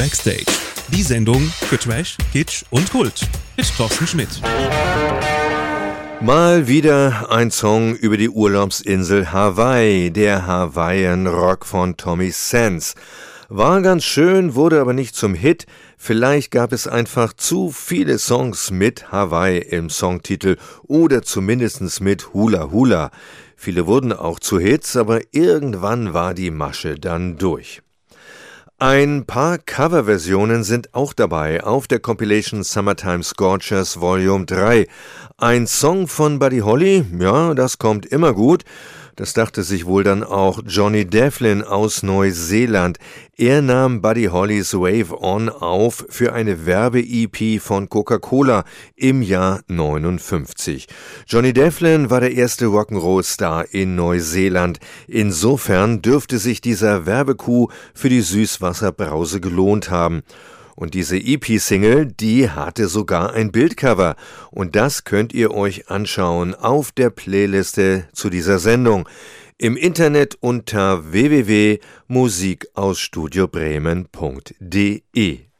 Backstage. Die Sendung für Trash, Kitsch und Kult mit Thorsten Schmidt. Mal wieder ein Song über die Urlaubsinsel Hawaii, der Hawaiian Rock von Tommy Sense. War ganz schön, wurde aber nicht zum Hit. Vielleicht gab es einfach zu viele Songs mit Hawaii im Songtitel oder zumindest mit Hula Hula. Viele wurden auch zu Hits, aber irgendwann war die Masche dann durch. Ein paar Coverversionen sind auch dabei auf der Compilation Summertime Scorchers Volume 3. Ein Song von Buddy Holly, ja, das kommt immer gut. Das dachte sich wohl dann auch Johnny Devlin aus Neuseeland. Er nahm Buddy Hollys Wave On auf für eine Werbe-EP von Coca-Cola im Jahr 59. Johnny Devlin war der erste Rock'n'Roll-Star in Neuseeland. Insofern dürfte sich dieser Werbekuh für die Süßwasserbrause gelohnt haben. Und diese EP-Single, die hatte sogar ein Bildcover. Und das könnt ihr euch anschauen auf der Playliste zu dieser Sendung. Im Internet unter www.musikausstudiobremen.de.